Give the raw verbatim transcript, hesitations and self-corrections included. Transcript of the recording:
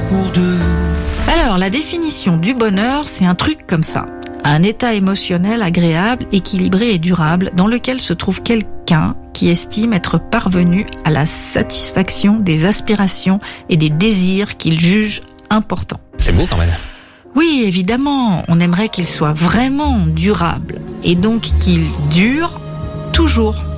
pour deux. Alors, la définition du bonheur, c'est un truc comme ça. Un état émotionnel agréable, équilibré et durable dans lequel se trouve quelqu'un qui estime être parvenu à la satisfaction des aspirations et des désirs qu'il juge importants. C'est beau quand même. Oui, évidemment, on aimerait qu'il soit vraiment durable et donc qu'il dure toujours.